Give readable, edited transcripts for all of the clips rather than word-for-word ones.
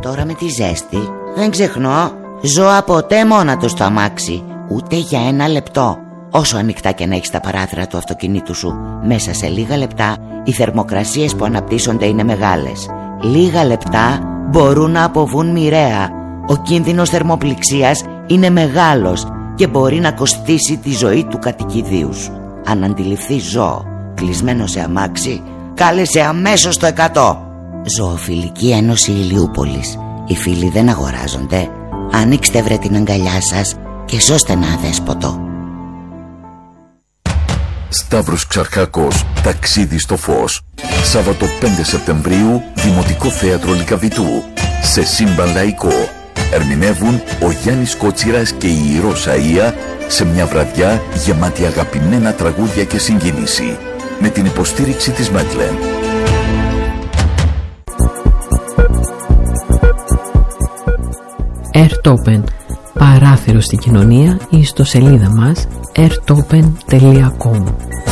Τώρα με τη ζέστη δεν ξεχνώ, ζω ποτέ μόνα του στο αμάξι, ούτε για ένα λεπτό. Όσο ανοιχτά και να έχεις τα παράθυρα του αυτοκινήτου σου, μέσα σε λίγα λεπτά οι θερμοκρασίες που αναπτύσσονται είναι μεγάλες. Λίγα λεπτά μπορούν να αποβούν μοιραία. Ο κίνδυνος θερμοπληξίας είναι μεγάλος και μπορεί να κοστίσει τη ζωή του κατοικιδίου σου. Αν αντιληφθείς ζώο κλεισμένο σε αμάξι, κάλεσε αμέσως το 100. Ζωοφιλική Ένωση Ηλιούπολης. Οι φίλοι δεν αγοράζονται. Ανοίξτε βρε την αγκαλιά σας και σώστε ένα αδέσποτο. Σταύρος Ξαρχάκος, ταξίδι στο φως. Σάββατο 5 Σεπτεμβρίου, Δημοτικό Θέατρο Λυκαβητού. Σε σύμπαν λαϊκό. Ερμηνεύουν ο Γιάννης Κότσιρας και η Ηρώ Σαΐα σε μια βραδιά γεμάτη αγαπημένα τραγούδια και συγκίνηση. Με την υποστήριξη της Μέτλεν. Airtopen. Παράθυρο στην κοινωνία ή στο σελίδα μας airtopen.com.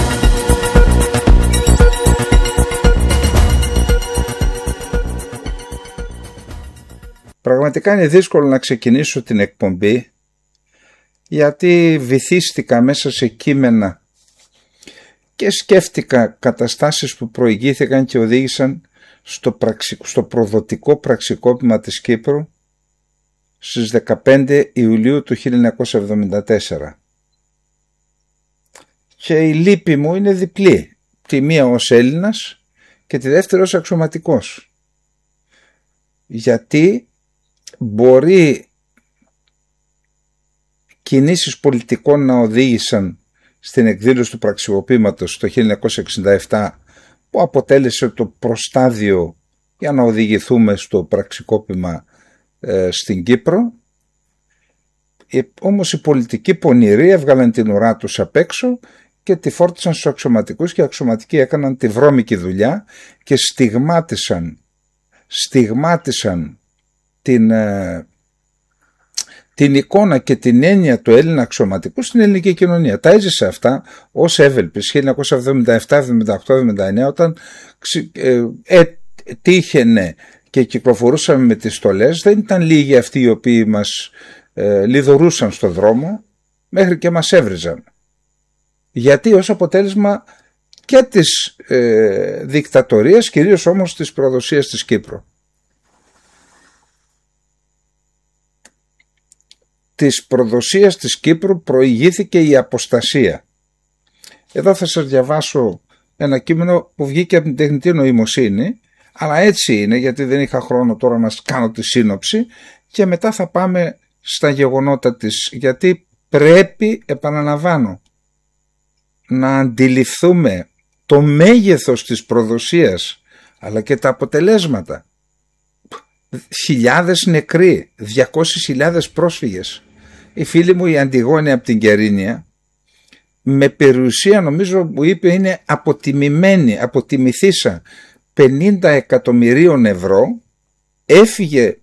Πραγματικά είναι δύσκολο να ξεκινήσω την εκπομπή, γιατί βυθίστηκα μέσα σε κείμενα και σκέφτηκα καταστάσεις που προηγήθηκαν και οδήγησαν στο προδοτικό πραξικόπημα της Κύπρου στις 15 Ιουλίου του 1974. Και η λύπη μου είναι διπλή. Τη μία ως Έλληνας και τη δεύτερη ως αξιωματικός. Γιατί μπορεί κινήσεις πολιτικών να οδήγησαν στην εκδήλωση του πραξικοπήματος το 1967, που αποτέλεσε το προστάδιο για να οδηγηθούμε στο πραξικόπημα στην Κύπρο. Όμως οι πολιτικοί πονηροί έβγαλαν την ουρά τους απ' έξω και τη φόρτισαν στους αξιωματικούς, και οι αξιωματικοί έκαναν τη βρώμικη δουλειά και στιγμάτισαν την εικόνα και την έννοια του Έλληνα αξιωματικού στην ελληνική κοινωνία. Τα έζησε αυτά ως Εύελπης 1977, 78, 79, όταν τύχαινε και κυκλοφορούσαμε με τις στολές. Δεν ήταν λίγοι αυτοί οι οποίοι μας λιδωρούσαν στο δρόμο, μέχρι και μας έβριζαν. Γιατί ως αποτέλεσμα και της δικτατορίας, κυρίως όμως της προδοσίας της Κύπρου. Της προδοσίας της Κύπρου προηγήθηκε η αποστασία. Εδώ θα σας διαβάσω ένα κείμενο που βγήκε από την τεχνητή νοημοσύνη, αλλά έτσι είναι, γιατί δεν είχα χρόνο τώρα να κάνω τη σύνοψη, και μετά θα πάμε στα γεγονότα της, γιατί πρέπει, επαναλαμβάνω, να αντιληφθούμε το μέγεθος της προδοσίας, αλλά και τα αποτελέσματα. Χιλιάδες νεκροί, 200.000 πρόσφυγες. Η φίλη μου η Αντιγόνη από την Κερίνια, με περιουσία, νομίζω μου είπε, είναι αποτιμηθήσα 50 εκατομμυρίων ευρώ, έφυγε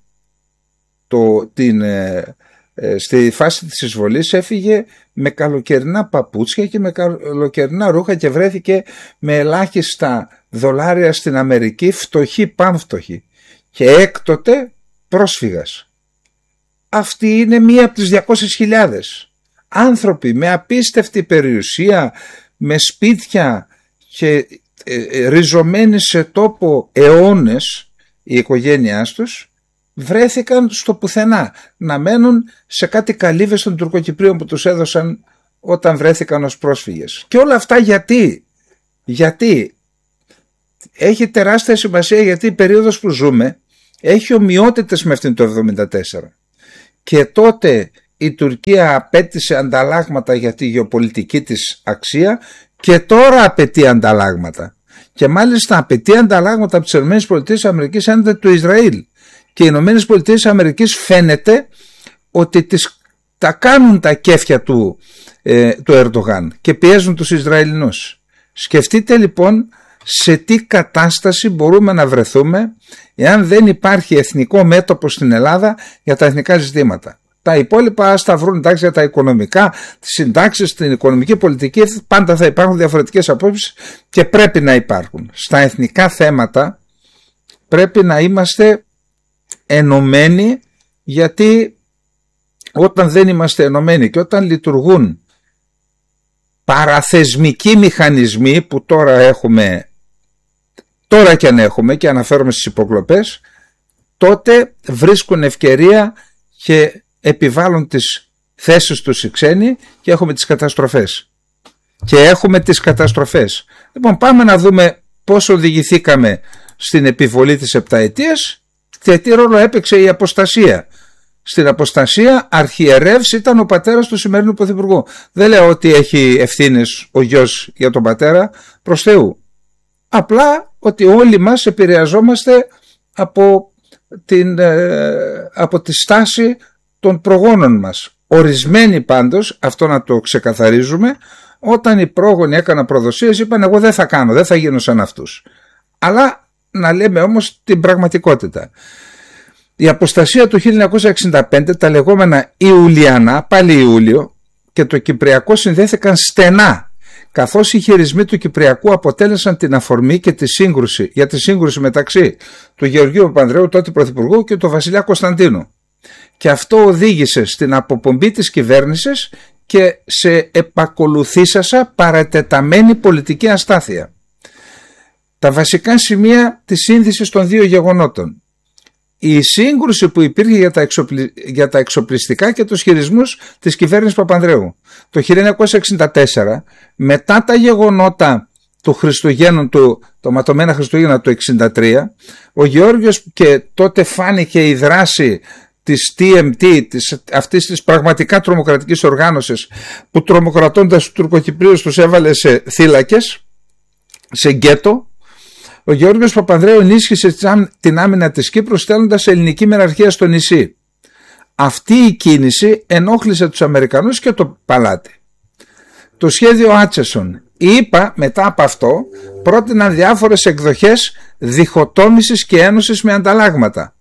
στη φάση της εισβολής, έφυγε με καλοκαιρινά παπούτσια και με καλοκαιρινά ρούχα και βρέθηκε με ελάχιστα δολάρια στην Αμερική, φτωχή πανφτωχή, και έκτοτε πρόσφυγας. Αυτή είναι μία από τις 200.000 άνθρωποι με απίστευτη περιουσία, με σπίτια και ριζωμένοι σε τόπο αιώνες. Η οικογένειά τους βρέθηκαν στο πουθενά, να μένουν σε κάτι καλύβες των Τουρκοκυπρίων που τους έδωσαν όταν βρέθηκαν ως πρόσφυγες. Και όλα αυτά γιατί έχει τεράστια σημασία, γιατί η περίοδος που ζούμε έχει ομοιότητες με αυτήν το 1974. Και τότε η Τουρκία απέτησε ανταλλάγματα για τη γεωπολιτική της αξία, και τώρα απαιτεί ανταλλάγματα. Και μάλιστα απαιτεί ανταλλάγματα από τις ΗΠΑ έναντι του Ισραήλ. Και οι ΗΠΑ φαίνεται ότι τα κάνουν τα κέφια του Ερντογάν και πιέζουν τους Ισραηλινούς. Σκεφτείτε λοιπόν σε τι κατάσταση μπορούμε να βρεθούμε εάν δεν υπάρχει εθνικό μέτωπο στην Ελλάδα για τα εθνικά ζητήματα. Τα υπόλοιπα ας τα βρουν, εντάξει, για τα οικονομικά, τις συντάξεις, την οικονομική πολιτική, πάντα θα υπάρχουν διαφορετικές απόψεις και πρέπει να υπάρχουν. Στα εθνικά θέματα πρέπει να είμαστε ενωμένοι, γιατί όταν δεν είμαστε ενωμένοι και όταν λειτουργούν παραθεσμικοί μηχανισμοί που τώρα και αν έχουμε και αναφέρομαι στις υποκλοπές, τότε βρίσκουν ευκαιρία και επιβάλλουν τις θέσεις τους οι ξένοι και έχουμε τις καταστροφές. Λοιπόν, πάμε να δούμε πώς οδηγηθήκαμε στην επιβολή της επταετίας και τι ρόλο έπαιξε η αποστασία. Στην αποστασία αρχιερεύς ήταν ο πατέρας του σημερινού πρωθυπουργού. Δεν λέω ότι έχει ευθύνες ο γιος για τον πατέρα, προς Θεού. Απλά ότι όλοι μας επηρεαζόμαστε από τη στάση των προγόνων μας. Ορισμένοι πάντως, αυτό να το ξεκαθαρίζουμε, όταν οι πρόγονοι έκαναν προδοσίες είπαν εγώ δεν θα κάνω, δεν θα γίνω σαν αυτούς. Αλλά να λέμε όμως την πραγματικότητα. Η αποστασία του 1965, τα λεγόμενα Ιουλιανά, πάλι Ιούλιο, και το Κυπριακό συνδέθηκαν στενά, καθώς οι χειρισμοί του Κυπριακού αποτέλεσαν την αφορμή και για τη σύγκρουση μεταξύ του Γεωργίου Παπανδρέου, τότε πρωθυπουργού, και του Βασιλιά Κωνσταντίνου. Και αυτό οδήγησε στην αποπομπή της κυβέρνησης και σε επακολουθήσασα παρατεταμένη πολιτική αστάθεια. Τα βασικά σημεία της σύνδεσης των δύο γεγονότων. Η σύγκρουση που υπήρχε για τα εξοπλιστικά και τους χειρισμούς της κυβέρνησης Παπανδρέου. Το 1964, μετά τα γεγονότα του Χριστουγέννων, το ματωμένα Χριστούγεννα του 1963, ο Γεώργιος, και τότε φάνηκε η δράση της TMT, αυτής της πραγματικά τρομοκρατικής οργάνωσης, που τρομοκρατώντας τους Τουρκοκυπρίους τους έβαλε σε θύλακες, σε γκέτο. Ο Γεώργιος Παπανδρέου ενίσχυσε την άμυνα της Κύπρου στέλνοντας ελληνική μεραρχία στο νησί. Αυτή η κίνηση ενόχλησε τους Αμερικανούς και το παλάτι. Το σχέδιο Άτσεσον. Οι ΗΠΑ μετά από αυτό πρότειναν διάφορες εκδοχές διχοτόμησης και ένωσης με ανταλλάγματα.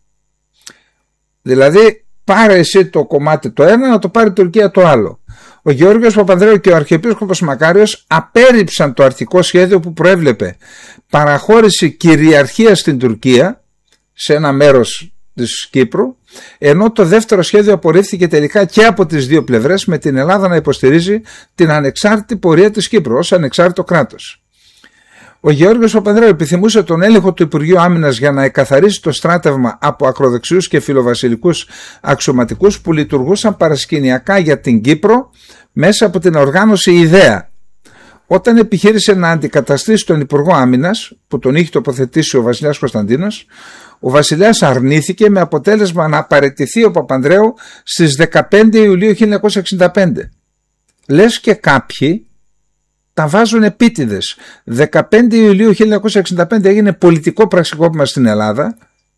Δηλαδή πάρε εσύ το κομμάτι το ένα, να το πάρει η Τουρκία το άλλο. Ο Γεώργιος Παπανδρέου και ο Αρχιεπίσκοπος Μακάριος απέρριψαν το αρχικό σχέδιο που προέβλεπε παραχώρηση κυριαρχία στην Τουρκία, σε ένα μέρος της Κύπρου, ενώ το δεύτερο σχέδιο απορρίφθηκε τελικά και από τις δύο πλευρές, με την Ελλάδα να υποστηρίζει την ανεξάρτητη πορεία της Κύπρου ως ανεξάρτητο κράτος. Ο Γεώργιος Παπανδρέου επιθυμούσε τον έλεγχο του Υπουργείου Άμυνας για να εκαθαρίσει το στράτευμα από ακροδεξιούς και φιλοβασιλικούς αξιωματικούς που λειτουργούσαν παρασκηνιακά για την Κύπρο μέσα από την οργάνωση Ιδέα. Όταν επιχείρησε να αντικαταστήσει τον Υπουργό Άμυνας, που τον είχε τοποθετήσει ο Βασιλιάς Κωνσταντίνος, ο Βασιλιάς αρνήθηκε, με αποτέλεσμα να παραιτηθεί ο Παπανδρέου στις 15 Ιουλίου 1965. Λες και κάποιοι τα βάζουν επίτηδες. 15 Ιουλίου 1965 έγινε πολιτικό πραξικόπημα στην Ελλάδα.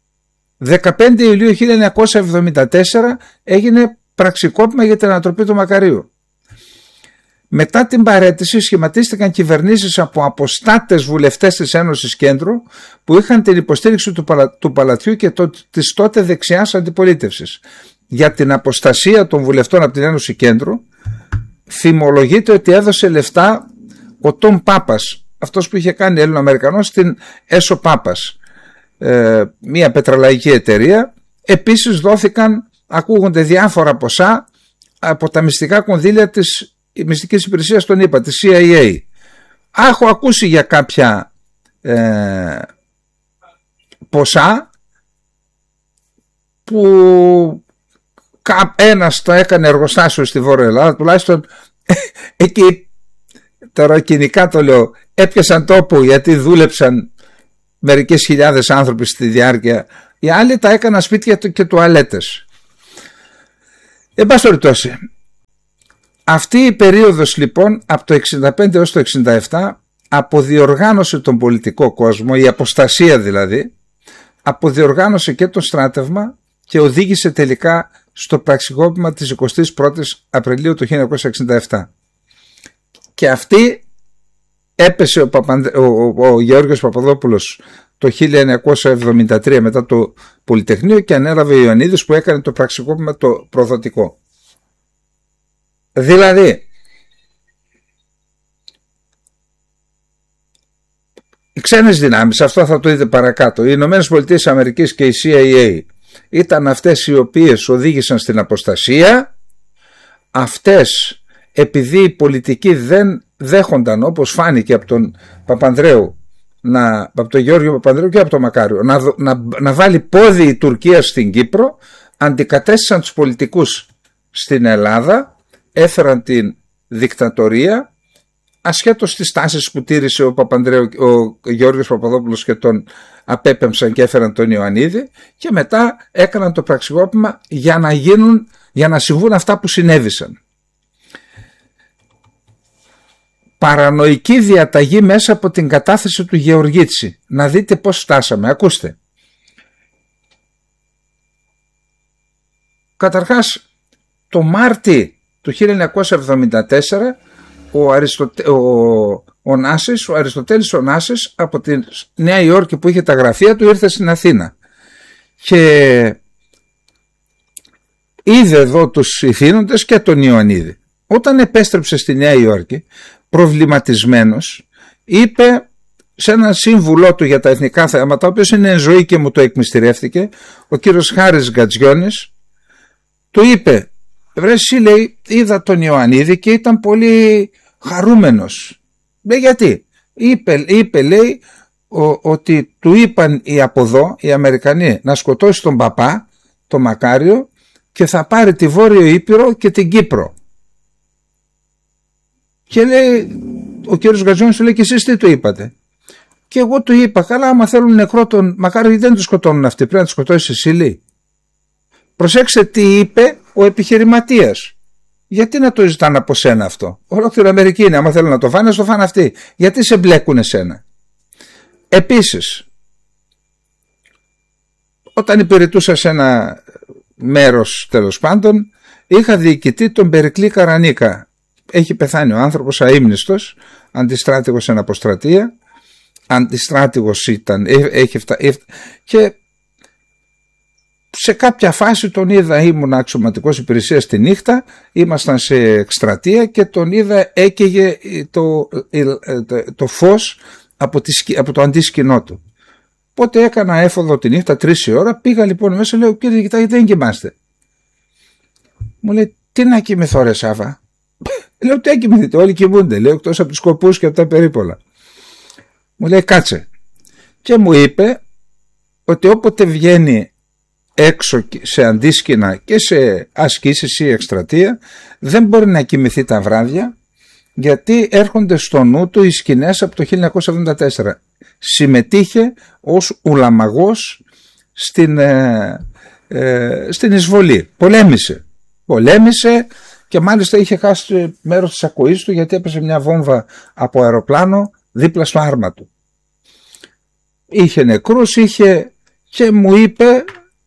15 Ιουλίου 1974 έγινε πραξικόπημα για την ανατροπή του Μακαρίου. Μετά την παραίτηση σχηματίστηκαν κυβερνήσεις από αποστάτες βουλευτές της Ένωσης Κέντρου που είχαν την υποστήριξη του Παλατιού και της τότε δεξιάς αντιπολίτευσης. Για την αποστασία των βουλευτών από την Ένωση Κέντρου φημολογείται ότι έδωσε λεφτά ο Τόμ Πάπας, αυτός που είχε κάνει Έλληνο-Αμερικανός στην Έσο Πάπας, μια πετρελαϊκή εταιρεία. Επίσης δόθηκαν, ακούγονται διάφορα ποσά από τα μυστικά κονδύλια της μυστικής υπηρεσίας των ΗΠΑ, της CIA. Έχω ακούσει για κάποια ποσά που ένας το έκανε εργοστάσιο στη Βόρεια Ελλάδα, τουλάχιστον εκεί, τώρα κοινικά το λέω, έπιασαν τόπο γιατί δούλεψαν μερικές χιλιάδες άνθρωποι στη διάρκεια. Οι άλλοι τα έκαναν σπίτια και τουαλέτες. Εν πάση περιπτώσει, αυτή η περίοδος λοιπόν από το 65 έως το 67 αποδιοργάνωσε τον πολιτικό κόσμο, η αποστασία δηλαδή, αποδιοργάνωσε και το στράτευμα και οδήγησε τελικά στο πραξικόπημα της 21ης Απριλίου του 1967. Και αυτή έπεσε ο Γεώργιος Παπαδόπουλος το 1973 μετά το Πολυτεχνείο και ανέλαβε ο Ιωαννίδης που έκανε το πραξικόπημα το προδοτικό. Δηλαδή οι ξένες δυνάμεις, αυτό θα το δείτε παρακάτω, οι Ηνωμένες Πολιτείες Αμερικής και η CIA ήταν αυτές οι οποίες οδήγησαν στην αποστασία. Αυτές, επειδή οι πολιτικοί δεν δέχονταν, όπως φάνηκε από τον Παπανδρέου, από τον Γεώργιο Παπανδρέου και από τον Μακάριο, να βάλει πόδι η Τουρκία στην Κύπρο, αντικατέστησαν τους πολιτικούς στην Ελλάδα, έφεραν την δικτατορία, ασχέτως τις τάσεις που τήρησε ο Γεώργιος Παπαδόπουλος, και τον απέπεμψαν και έφεραν τον Ιωαννίδη, και μετά έκαναν το πραξικόπημα για να συμβούν αυτά που συνέβησαν. Παρανοϊκή διαταγή μέσα από την κατάθεση του Γεωργίτση. Να δείτε πώς φτάσαμε. Ακούστε. Καταρχάς, το Μάρτι του 1974 ο Αριστοτέλης ο Νάσης από τη Νέα Υόρκη, που είχε τα γραφεία του, ήρθε στην Αθήνα και είδε εδώ τους ηθήνοντες και τον Ιωαννίδη. Όταν επέστρεψε στη Νέα Υόρκη, προβληματισμένος, είπε σε έναν σύμβουλό του για τα εθνικά θέματα, ο οποίος είναι εν ζωή και μου το εκμυστηρεύτηκε, ο κύριος Χάρης Γκατζιώνης, του είπε: βρε εσύ, λέει, είδα τον Ιωαννίδη και ήταν πολύ χαρούμενος. Γιατί? Είπε, λέει, ότι του είπαν οι από εδώ, οι Αμερικανοί, να σκοτώσει τον παπά, τον Μακάριο, και θα πάρει τη Βόρειο Ήπειρο και την Κύπρο. Και λέει, ο κύριος Γκατζιώνης του λέει: και εσείς τι του είπατε? Και εγώ του είπα: καλά, άμα θέλουν νεκρό τον Μακάριο, δεν του σκοτώνουν αυτοί, πρέπει να του σκοτώσει εσύ, λέει. Προσέξτε τι είπε ο επιχειρηματίας. Γιατί να το ζητάνε από σένα αυτό? Ολόκληρη Αμερική είναι. Άμα θέλουν να το φάνε, το φάνε αυτοί. Γιατί σε μπλέκουν εσένα? Επίσης, όταν υπηρετούσα σε ένα μέρος, τέλος πάντων, είχα διοικητή τον Περικλή Καρανίκα. Έχει πεθάνει ο άνθρωπος αείμνηστος, αντιστράτηγος εν αποστρατεία. Αντιστράτηγος ήταν, και σε κάποια φάση τον είδα, ήμουν αξιωματικός υπηρεσίας τη νύχτα, ήμασταν σε εκστρατεία και τον είδα έκαιγε το φως από το αντίσκηνό του. Οπότε έκανα έφοδο τη νύχτα 3 η ώρα, πήγα λοιπόν μέσα, λέω: κύριε διοικητά, γιατί δεν κοιμάστε? Μου λέει: τι να κοιμηθώ ρε Σάβα? Λέω: τι να κοιμηθείτε, όλοι κοιμούνται, λέω, εκτός από τους σκοπούς και από τα περίπολα. Μου λέει: κάτσε. Και μου είπε ότι όποτε βγαίνει έξω σε αντίσκηνα και σε ασκήσεις ή εκστρατεία, δεν μπορεί να κοιμηθεί τα βράδια, γιατί έρχονται στο νου του οι σκηνές από το 1974. Συμμετείχε ως ουλαμαγός στην εισβολή. Πολέμησε και μάλιστα είχε χάσει μέρος της ακοής του, γιατί έπεσε μια βόμβα από αεροπλάνο δίπλα στο άρμα του. Είχε νεκρούς, και μου είπε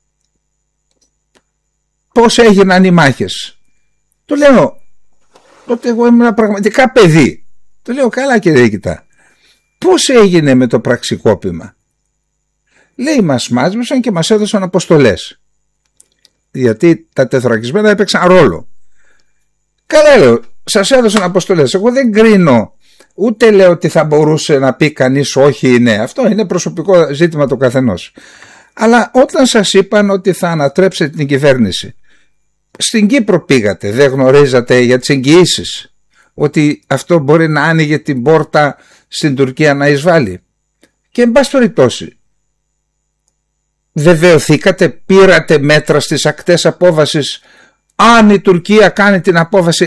πώς έγιναν οι μάχες. Του λέω, τότε εγώ ήμουν πραγματικά παιδί. Του λέω: καλά κύριε διοικητά, πώς έγινε με το πραξικόπημα? Λέει: μας μάζεψαν και μας έδωσαν αποστολές, γιατί τα τεθωρακισμένα έπαιξαν ρόλο. Καλά, λέω, σας έδωσαν αποστολές. Εγώ δεν κρίνω, ούτε λέω ότι θα μπορούσε να πει κανείς όχι ή ναι. Αυτό είναι προσωπικό ζήτημα του καθενός. Αλλά όταν σας είπαν ότι θα ανατρέψετε την κυβέρνηση, στην Κύπρο πήγατε, δεν γνωρίζατε για τις εγγυήσεις ότι αυτό μπορεί να άνοιγε την πόρτα στην Τουρκία να εισβάλλει? Και εν πάση περιπτώσει, βεβαιωθήκατε, πήρατε μέτρα στις ακτές απόβασης? Αν η Τουρκία κάνει την απόβαση,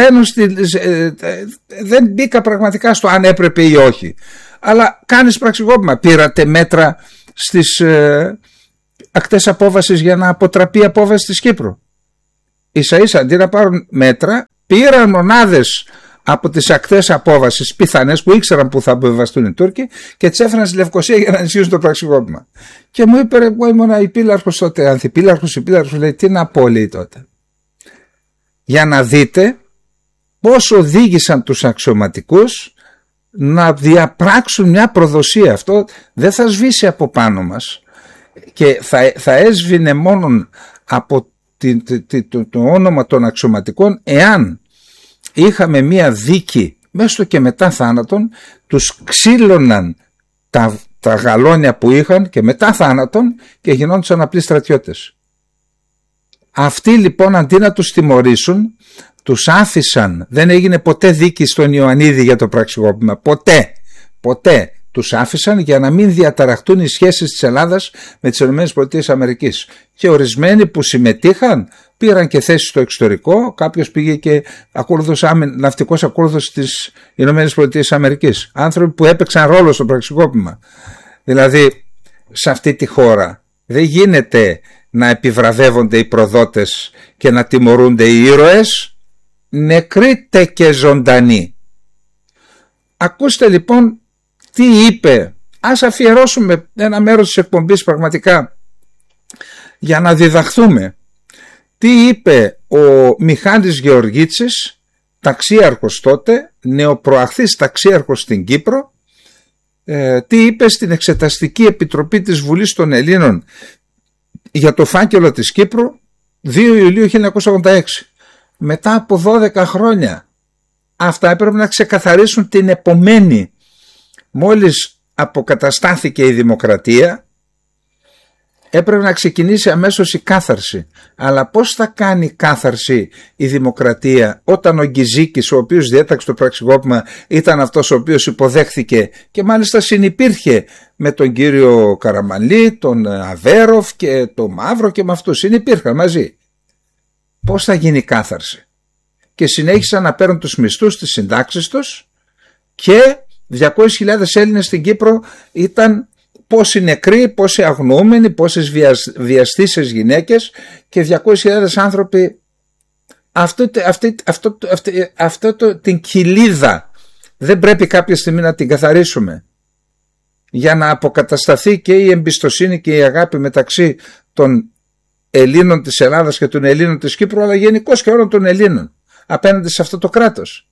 δεν μπήκα πραγματικά στο αν έπρεπε ή όχι, αλλά κάνεις πραξικόπημα. Πήρατε μέτρα στις ακτές απόβασης για να αποτραπεί η απόβαση της Κύπρου? Ίσα ίσα, αντί να πάρουν μέτρα, πήραν μονάδες από τις ακτές απόβασης πιθανές, που ήξεραν που θα αποβιβαστούν οι Τούρκοι, και τις έφεραν στη Λευκοσία για να ενισχύσουν το πραξικόπημα. Και μου είπε: εγώ ήμουν υπήλαρχος τότε, ανθυπήλαρχος, λέει, τι να πω, λέει, τότε. Για να δείτε πώς οδήγησαν τους αξιωματικούς να διαπράξουν μια προδοσία. Αυτό δεν θα σβήσει από πάνω μας, και θα έσβηνε μόνον από το όνομα των αξιωματικών εάν είχαμε μια δίκη μέσω και μετά θάνατον, τους ξύλωναν τα γαλόνια που είχαν και μετά θάνατον και γινόντουσαν απλοί στρατιώτες. Αυτοί λοιπόν αντί να τους τιμωρήσουν, τους άφησαν. Δεν έγινε ποτέ δίκη στον Ιωαννίδη για το πραξικόπημα. Ποτέ τους άφησαν για να μην διαταραχτούν οι σχέσεις της Ελλάδας με τις ΗΠΑ. Και ορισμένοι που συμμετείχαν πήραν και θέσεις στο εξωτερικό. Κάποιος πήγε και ναυτικός ακόλουθος στις ΗΠΑ. Άνθρωποι που έπαιξαν ρόλο στο πραξικόπημα. Δηλαδή σε αυτή τη χώρα δεν γίνεται να επιβραβεύονται οι προδότες και να τιμωρούνται οι ήρωες, νεκροί και ζωντανοί. Ακούστε λοιπόν τι είπε. Ας αφιερώσουμε ένα μέρος της εκπομπής πραγματικά για να διδαχθούμε. Τι είπε ο Μιχάλης Γεωργίτσης, ταξίαρχος τότε, νεοπροαχθής ταξίαρχος στην Κύπρο, τι είπε στην Εξεταστική Επιτροπή της Βουλής των Ελλήνων για το φάκελο της Κύπρου 2 Ιουλίου 1986. Μετά από 12 χρόνια αυτά έπρεπε να ξεκαθαρίσουν την επομένη. Μόλις αποκαταστάθηκε η δημοκρατία έπρεπε να ξεκινήσει αμέσως η κάθαρση. Αλλά πώς θα κάνει κάθαρση η δημοκρατία όταν ο Γκυζίκης, ο οποίος διέταξε το πραξικόπημα, ήταν αυτός ο οποίος υποδέχθηκε και μάλιστα συνυπήρχε με τον κύριο Καραμανλή, τον Αβέροφ και τον Μαύρο και με αυτούς συνυπήρχαν μαζί. Πώς θα γίνει κάθαρση? Και συνέχισαν να παίρνουν τους μισθούς, τις συντάξεις τους, και 200.000 Έλληνες στην Κύπρο ήταν πόσοι νεκροί, πόσοι αγνοούμενοι, πόσες βιαστήσεις γυναίκες και 200.000 άνθρωποι. Την κοιλίδα δεν πρέπει κάποια στιγμή να την καθαρίσουμε για να αποκατασταθεί και η εμπιστοσύνη και η αγάπη μεταξύ των Ελλήνων της Ελλάδας και των Ελλήνων της Κύπρου, αλλά γενικώς και όλων των Ελλήνων απέναντι σε αυτό το κράτος.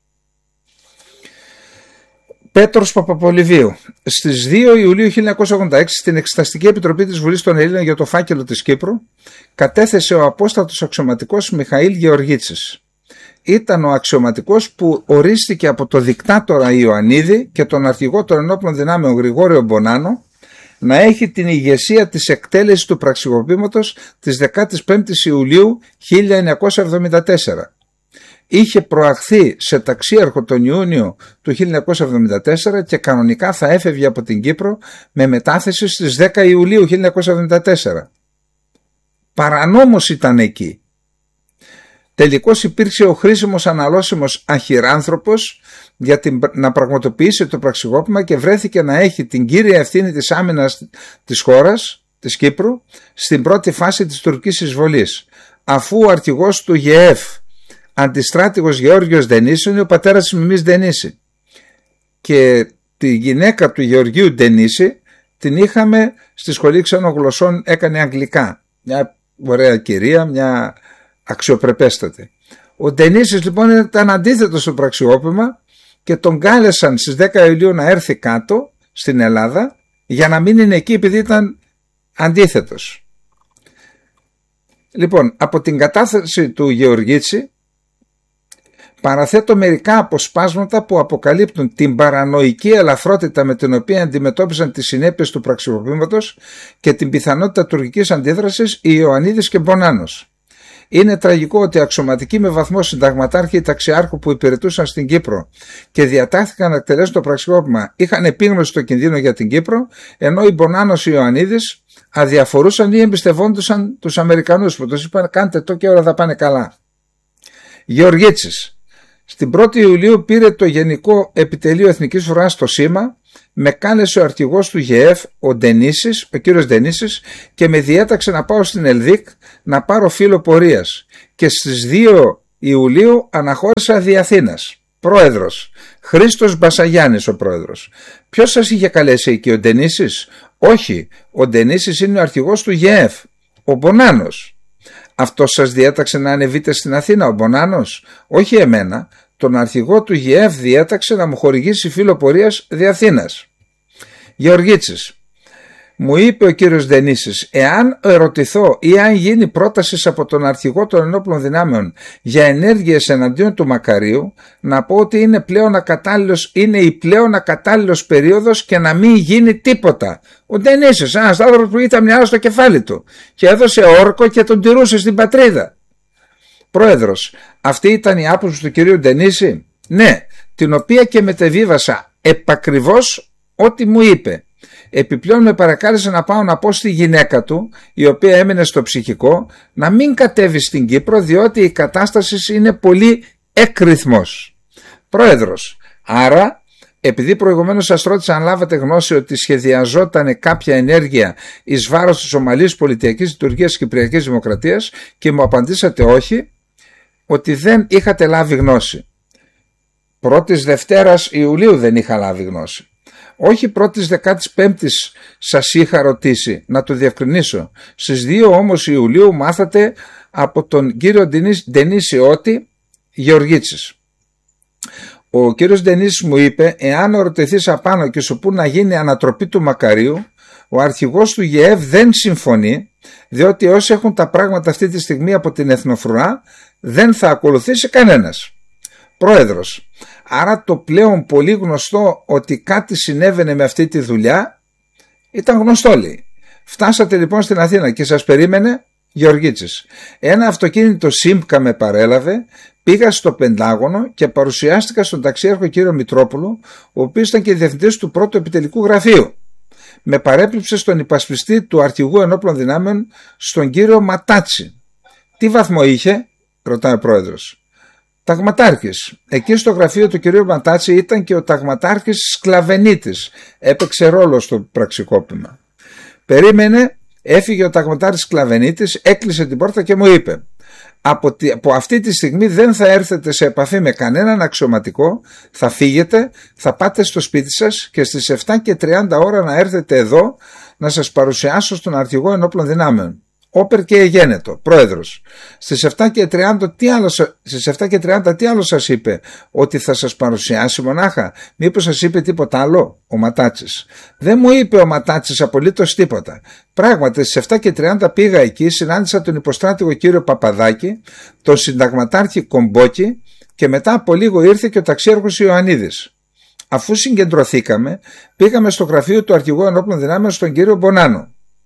Πέτρος Παπαπολιβίου. Στις 2 Ιουλίου 1986 στην Εξεταστική Επιτροπή της Βουλής των Ελλήνων για το φάκελο της Κύπρου κατέθεσε ο απόστατος αξιωματικός Μιχαήλ Γεωργίτσης. Ήταν ο αξιωματικός που ορίστηκε από το δικτάτορα Ιωαννίδη και τον αρχηγό των ενόπλων δυνάμεων Γρηγόριο Μπονάνο να έχει την ηγεσία της εκτέλεσης του πραξικοπήματος της 15ης Ιουλίου 1974. Είχε προαχθεί σε ταξίαρχο τον Ιούνιο του 1974 και κανονικά θα έφευγε από την Κύπρο με μετάθεση στις 10 Ιουλίου 1974. Παρανόμως ήταν εκεί. Τελικώς υπήρξε ο χρήσιμος αναλώσιμος αχυράνθρωπος για να πραγματοποιήσει το πραξικόπημα και βρέθηκε να έχει την κύρια ευθύνη της άμυνας της χώρας, της Κύπρου, στην πρώτη φάση της τουρκικής εισβολής, αφού ο αρχηγός του ΓΕΕΦ, αντιστράτηγος Γεώργιος Ντενίση, είναι ο πατέρας της Μιμής Ντενίση, και τη γυναίκα του Γεωργίου Ντενίση την είχαμε στη σχολή ξένων γλωσσών, έκανε αγγλικά, μια ωραία κυρία, μια αξιοπρεπέστατη. Ο Ντενίσης λοιπόν ήταν αντίθετος στο πραξικόπημα και τον κάλεσαν στις 10 Ιουλίου να έρθει κάτω στην Ελλάδα για να μην είναι εκεί επειδή ήταν αντίθετος. Λοιπόν, από την κατάθεση του Γεωργίτση παραθέτω μερικά αποσπάσματα που αποκαλύπτουν την παρανοϊκή ελαφρότητα με την οποία αντιμετώπισαν τις συνέπειες του πραξικοπήματος και την πιθανότητα τουρκικής αντίδρασης οι Ιωαννίδης και Μπονάνος. Είναι τραγικό ότι αξιωματικοί με βαθμό συνταγματάρχη ή ταξιάρχου που υπηρετούσαν στην Κύπρο και διατάχθηκαν να εκτελέσουν το πραξικόπημα είχαν επίγνωση στο κινδύνο για την Κύπρο, ενώ οι Μπονάνος ή Ιωαννίδης αδιαφορούσαν ή εμπιστευόντουσαν τους Αμερικανούς που τους είπαν κάντε το και όλα θα πάνε καλά. Γεωργίτσης. Στην 1η Ιουλίου πήρε το Γενικό Επιτελείο Εθνικής Φρουράς στο ΣΥΜΑ, με κάλεσε ο αρχηγός του ΓΕΕΦ, ο κύριος Ντενίσης, και με διέταξε να πάω στην Ελδίκ να πάρω φύλλο πορείας, και στις 2 Ιουλίου αναχώρησα δι' Αθήνας. Πρόεδρος, Χρήστος Μπασαγιάννης ο πρόεδρος. Ποιος σας είχε καλέσει εκεί, ο Ντενίσης? Όχι, ο Ντενίσης είναι ο αρχηγός του ΓΕΕΦ, ο Μπονάνος. Αυτός σας διέταξε να ανεβείτε στην Αθήνα, ο Μπονάνος? Όχι εμένα, τον αρχηγό του ΓΕΕΦ διέταξε να μου χορηγήσει φύλλο πορείας δι' Αθήνας. Γεωργίτσης. Μου είπε ο κύριος Δενήσης, εάν ερωτηθώ ή αν γίνει πρόταση από τον αρχηγό των ενόπλων δυνάμεων για ενέργειες εναντίον του Μακαρίου, να πω ότι είναι η πλέον ακατάλληλος περίοδος και να μην γίνει τίποτα. Ο Δενήσης, ένας άνθρωπος που ήταν μια στο κεφάλι του και έδωσε όρκο και τον τηρούσε στην πατρίδα. Πρόεδρος, αυτή ήταν η άποψη του κυρίου Δενήση? Ναι, την οποία και μετεβίβασα επακριβώς ό,τι μου είπε. Επιπλέον με παρακάλεσε να πάω να πω στη γυναίκα του, η οποία έμενε στο ψυχικό, να μην κατέβει στην Κύπρο, διότι η κατάσταση είναι πολύ εκρηθμός. Πρόεδρος, άρα επειδή προηγουμένως σας ρώτησα αν λάβατε γνώση ότι σχεδιαζόταν κάποια ενέργεια εις βάρος της ομαλής πολιτιακής λειτουργίας της Κυπριακής Δημοκρατίας και μου απαντήσατε όχι, ότι δεν είχατε λάβει γνώση. 1ης Δευτέρας Ιουλίου δεν είχα λάβει γνώση. Όχι 1ης 15ης σας είχα ρωτήσει, να το διευκρινίσω. Στις 2 όμως Ιουλίου μάθατε από τον κύριο Δενήση ότι Γεωργίτσης. Ο κύριος Δενήσης μου είπε, εάν ρωτηθείς απάνω και σου πούν να γίνει ανατροπή του Μακαρίου, ο αρχηγός του ΓΕΕΒ δεν συμφωνεί, διότι όσοι έχουν τα πράγματα αυτή τη στιγμή από την Εθνοφρουρά δεν θα ακολουθήσει κανένας. Πρόεδρος, άρα το πλέον πολύ γνωστό ότι κάτι συνέβαινε με αυτή τη δουλειά ήταν γνωστό, λέει. Φτάσατε λοιπόν στην Αθήνα και σας περίμενε Γεωργίτσης. Ένα αυτοκίνητο ΣΥΜΚΑ με παρέλαβε, πήγα στο Πεντάγωνο και παρουσιάστηκα στον ταξίαρχο κύριο Μητρόπουλο, ο οποίος ήταν και διευθυντής του πρώτου επιτελικού γραφείου. Με παρέπληψε στον υπασπιστή του αρχηγού ενόπλων δυνάμεων, στον κύριο Ματάτσι. Τι βαθμό είχε, ρωτάει ο πρόεδρος. Ταγματάρχης. Εκεί στο γραφείο του κυρίου Ματάτσι ήταν και ο ταγματάρχης Σκλαβενίτης. Έπαιξε ρόλο στο πραξικόπημα. Περίμενε, έφυγε ο ταγματάρχης Σκλαβενίτης, έκλεισε την πόρτα και μου είπε, από αυτή τη στιγμή δεν θα έρθετε σε επαφή με κανέναν αξιωματικό, θα φύγετε, θα πάτε στο σπίτι σας και στις 7:30 ώρα να έρθετε εδώ να σας παρουσιάσω στον αρχηγό ενόπλων δυνάμεων. Όπερ και εγένετο, πρόεδρος. Στις 7:30 τι άλλο σας είπε? Ότι θα σας παρουσιάσει μονάχα? Μήπως σας είπε τίποτα άλλο? Ο Ματάτσης. Δεν μου είπε ο Ματάτσης απολύτως τίποτα. Πράγματι στις 7:30 πήγα εκεί, συνάντησα τον υποστράτηγο κύριο Παπαδάκη, τον συνταγματάρχη Κομπόκη και μετά από λίγο ήρθε και ο ταξίαρχος Ιωαννίδης. Αφού συγκεντρωθήκαμε, πήγαμε στο γραφείο του αρχηγού ενόπλων δυνάμεων στον κύριο Μπονάνο.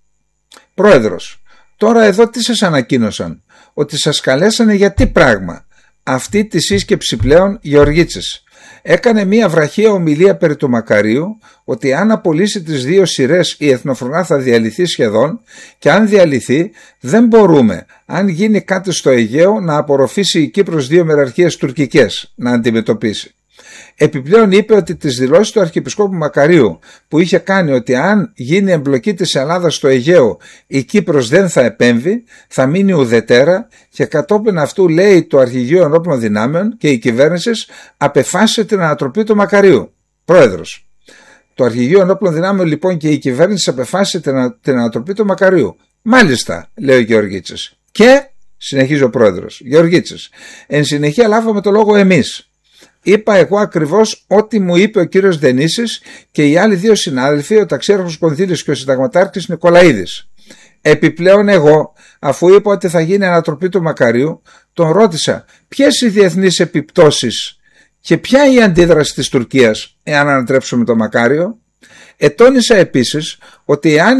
Πρόεδρος. Τώρα εδώ τι σας ανακοίνωσαν? Ότι σας καλέσανε για τι πράγμα? Αυτή τη σύσκεψη πλέον Γεωργίτσης. Έκανε μία βραχία ομιλία περί του Μακαρίου, ότι αν απολύσει τις 2 σειρές η Εθνοφρουρά θα διαλυθεί σχεδόν, και αν διαλυθεί δεν μπορούμε, αν γίνει κάτι στο Αιγαίο, να απορροφήσει η Κύπρος 2 μεραρχίες τουρκικές να αντιμετωπίσει. Επιπλέον είπε ότι τις δηλώσεις του Αρχιεπισκόπου Μακαρίου που είχε κάνει ότι αν γίνει εμπλοκή της Ελλάδας στο Αιγαίο η Κύπρος δεν θα επέμβει, θα μείνει ουδετέρα, και κατόπιν αυτού λέει το Αρχηγείο Ενόπλων Δυνάμεων και η κυβέρνηση απεφάσισε την ανατροπή του Μακαρίου. Πρόεδρος. Το Αρχηγείο Ενόπλων Δυνάμεων λοιπόν και η κυβέρνηση απεφάσισε την ανατροπή του Μακαρίου. Μάλιστα, λέει ο Γεωργίτσης. Και, συνεχίζει ο πρόεδρος, Γεωργίτσης, εν συνεχεία λάβαμε το λόγο εμείς. Είπα εγώ ακριβώς ό,τι μου είπε ο κύριος Δενήσης και οι άλλοι 2 συνάδελφοι, ο ταξίαρχος Κονδύλης και ο συνταγματάρχης Νικολαίδης. Επιπλέον εγώ, αφού είπα ότι θα γίνει ανατροπή του Μακαρίου, τον ρώτησα ποιες οι διεθνείς επιπτώσεις και ποια η αντίδραση της Τουρκίας εάν ανατρέψουμε το Μακάριο. Ετώνησα επίσης ότι εάν η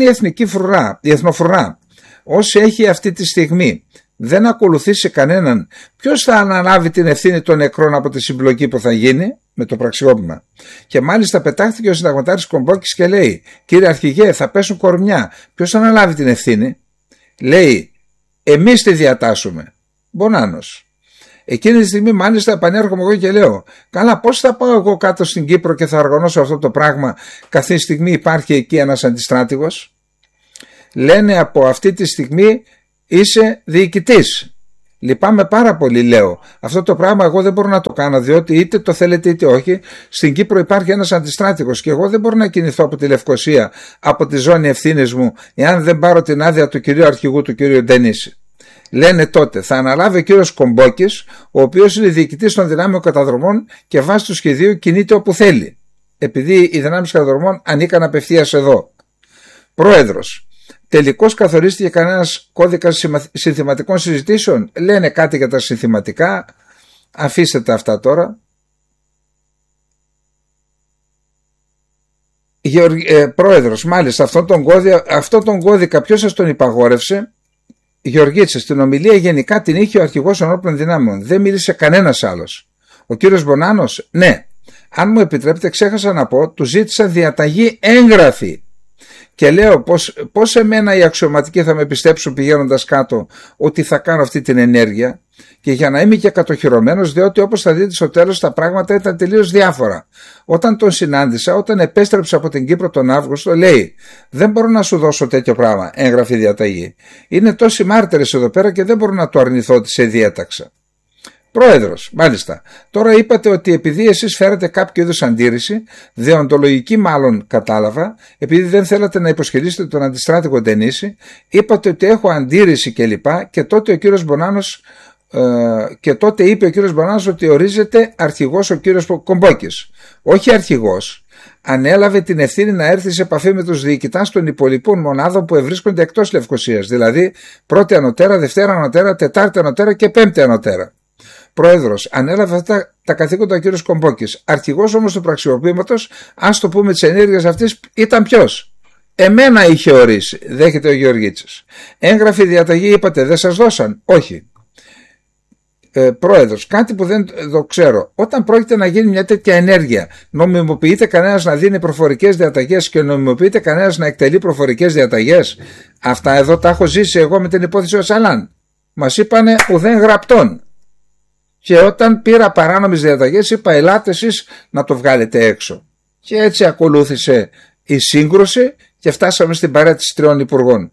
Εθνοφρουρά όσοι έχει αυτή τη στιγμή δεν ακολουθήσει κανέναν, ποιος θα αναλάβει την ευθύνη των νεκρών από τη συμπλοκή που θα γίνει με το πραξικόπημα? Και μάλιστα πετάχθηκε ο συνταγματάρχης Κομπόκης και λέει, κύριε Αρχηγέ, θα πέσουν κορμιά, ποιος θα αναλάβει την ευθύνη? Λέει, εμείς τη διατάσσουμε. Μπονάνος. Εκείνη τη στιγμή μάλιστα επανέρχομαι εγώ και λέω, καλά, πώς θα πάω εγώ κάτω στην Κύπρο και θα οργανώσω αυτό το πράγμα καθή στιγμή υπάρχει εκεί ένας αντιστράτηγος? Λένε από αυτή τη στιγμή είσαι διοικητής. Λυπάμαι πάρα πολύ, λέω. Αυτό το πράγμα εγώ δεν μπορώ να το κάνω, διότι είτε το θέλετε είτε όχι, στην Κύπρο υπάρχει ένας αντιστράτηγος και εγώ δεν μπορώ να κινηθώ από τη Λευκοσία, από τη ζώνη ευθύνης μου, εάν δεν πάρω την άδεια του κυρίου Αρχηγού, του κυρίου Ντενίση. Λένε τότε, θα αναλάβει ο κύριος Κομπόκης, ο οποίος είναι διοικητής των δυνάμεων καταδρομών και βάσει του σχεδίου κινείται όπου θέλει, επειδή οι δυνάμεις καταδρομών ανήκαν απευθείας εδώ. Πρόεδρος. Τελικώς καθορίστηκε κανένας κώδικας συνθηματικών συζητήσεων? Λένε κάτι για τα συνθηματικά. Αφήστε τα αυτά τώρα. Πρόεδρος, μάλιστα αυτόν τον κώδικα ποιος σας τον υπαγόρευσε? Γεωργίτσης, στην ομιλία γενικά την είχε ο αρχηγός των ενόπλων δυνάμεων. Δεν μίλησε κανένας άλλος. Ο κύριος Μπονάνος, ναι. Αν μου επιτρέπετε, ξέχασα να πω, του ζήτησα διαταγή έγγραφη. Και λέω πώς εμένα οι αξιωματικοί θα με πιστέψουν πηγαίνοντας κάτω ότι θα κάνω αυτή την ενέργεια, και για να είμαι και κατοχυρωμένος, διότι όπως θα δείτε στο τέλος τα πράγματα ήταν τελείως διάφορα. Όταν τον συνάντησα, όταν επέστρεψα από την Κύπρο τον Αύγουστο, λέει: δεν μπορώ να σου δώσω τέτοιο πράγμα, έγγραφη διαταγή. Είναι τόσοι μάρτυρες εδώ πέρα και δεν μπορώ να το αρνηθώ ότι σε διέταξα. Πρόεδρος, μάλιστα. Τώρα είπατε ότι επειδή εσείς φέρατε κάποιο είδους αντίρρηση, δεοντολογική μάλλον κατάλαβα, επειδή δεν θέλατε να υποσχελίσετε τον αντιστράτηγο Ντενίση, είπατε ότι έχω αντίρρηση κλπ. Και τότε ο κύριος Μπονάνος. Και τότε είπε ο κύριος Μπονάνος ότι ορίζεται αρχηγός ο κύριος Κομπόκης. Όχι αρχηγός. Ανέλαβε την ευθύνη να έρθει σε επαφή με τους διοικητάς των υπολοιπών μονάδων που ευρίσκονται εκτός Λευκωσίας, δηλαδή πρώτη ανωτέρα, δευτέρα ανωτέρα, τετάρτη ανωτέρα και πέμπτη ανωτέρα. Πρόεδρος, ανέλαβε αυτά τα καθήκοντα ο κύριος Κομπόκης. Αρχηγός όμως του πραξιοποιήματος, ας το πούμε, της ενέργειας αυτής ήταν ποιος? Εμένα είχε ορίσει, δέχεται ο Γεωργίτσης. Έγγραφη διαταγή είπατε, δεν σας δώσαν? Όχι. Πρόεδρος, κάτι που δεν το ξέρω. Όταν πρόκειται να γίνει μια τέτοια ενέργεια, νομιμοποιείται κανένας να δίνει προφορικές διαταγές και νομιμοποιείται κανένας να εκτελεί προφορικές διαταγές? Αυτά εδώ τα έχω ζήσει εγώ με την υπόθεση ο Σαλάν. Μας είπανε ουδέν γραπτών. Και όταν πήρα παράνομες διαταγές, είπα: ελάτε εσείς να το βγάλετε έξω. Και έτσι ακολούθησε η σύγκρουση και φτάσαμε στην παρέτηση 3 υπουργών.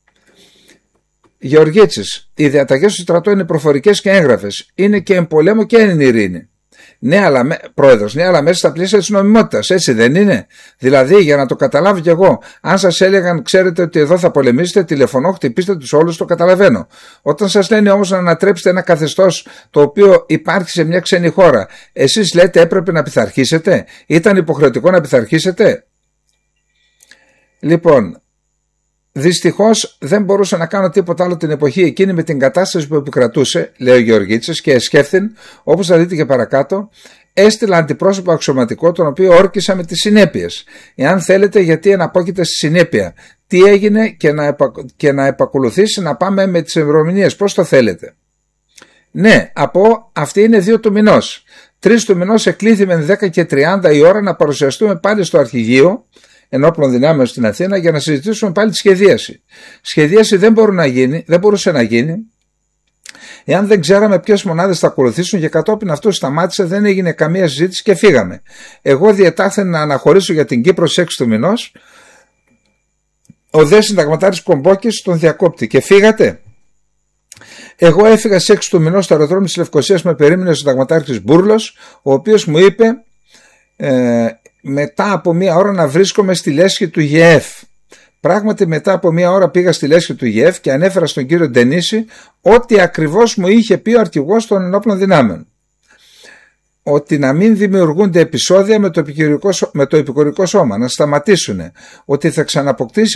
Γεωργίτσης, οι διαταγές του στρατού είναι προφορικές και έγγραφες. Είναι και εν πολέμο και εν ειρήνη. Ναι, αλλά, πρόεδρος, ναι, αλλά μέσα στα πλαίσια της νομιμότητας, έτσι δεν είναι? Δηλαδή, για να το καταλάβω κι εγώ, αν σας έλεγαν, ξέρετε ότι εδώ θα πολεμήσετε, τηλεφωνώ, χτυπήστε τους όλους, το καταλαβαίνω. Όταν σας λένε όμως να ανατρέψετε ένα καθεστώς το οποίο υπάρχει σε μια ξένη χώρα, εσείς λέτε έπρεπε να πειθαρχήσετε? Ήταν υποχρεωτικό να πειθαρχήσετε? Λοιπόν. Δυστυχώς δεν μπορούσα να κάνω τίποτα άλλο την εποχή εκείνη με την κατάσταση που επικρατούσε, λέει ο Γεωργίτσης, και εσκέφθην, όπως θα δείτε και παρακάτω, έστειλα αντιπρόσωπο αξιωματικό, τον οποίο όρκισα με τις συνέπειες. Εάν θέλετε, γιατί εναπόκειται στη συνέπεια. Τι έγινε και να επακολουθήσει να πάμε με τις ημερομηνίες. Πώς το θέλετε? Ναι, αυτή είναι 2 του μηνός. 3 του μηνός εκλήθη 10 και 30 η ώρα να παρουσιαστούμε πάλι στο αρχηγείο ενόπλων δυνάμεων στην Αθήνα για να συζητήσουμε πάλι τη σχεδίαση. Σχεδίαση δεν μπορούσε να γίνει εάν δεν ξέραμε ποιες μονάδες θα ακολουθήσουν, και κατόπιν αυτού σταμάτησε, δεν έγινε καμία συζήτηση και φύγαμε. Εγώ διετάχθη να αναχωρήσω για την Κύπρο στις 6 του μηνός. Ο δε συνταγματάρχης Κομπόκης τον διακόπτη. Και φύγατε? Εγώ έφυγα στις 6 του μηνός στο αεροδρόμιο της Λευκωσίας, με περίμενε ο συνταγματάρχης Μπούρλος, ο οποίος μου είπε μετά από 1 ώρα να βρίσκομαι στη λέσχη του ΓΕΕΦ. Πράγματι μετά από 1 ώρα πήγα στη λέσχη του ΓΕΕΦ και ανέφερα στον κύριο Ντενίση ό,τι ακριβώς μου είχε πει ο αρχηγός των ενόπλων δυνάμεων. Ότι να μην δημιουργούνται επεισόδια με το επικουρικό σώμα, να σταματήσουν, ότι θα ξαναποκτήσει